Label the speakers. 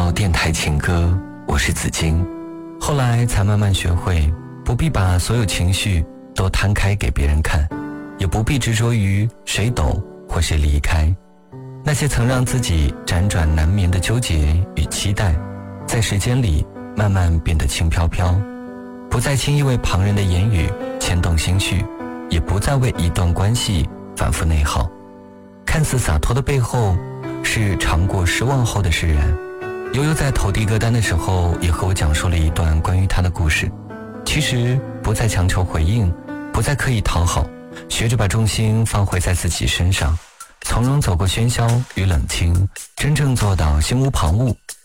Speaker 1: 到电台情歌，我是子金。后来才慢慢学会，不必把所有情绪都摊开给别人看，也不必执着于谁懂或谁离开。那些曾让自己辗转难眠的纠结与期待，在时间里慢慢变得轻飘飘，不再轻易为旁人的言语牵动心绪，也不再为一段关系反复内耗。看似洒脱的背后，是尝过失望后的释然。悠悠在投递歌单的时候，也和我讲述了一段关于他的故事。其实不再强求回应，不再刻意讨好，学着把重心放回在自己身上，从容走过喧嚣与冷清，真正做到心无旁骛，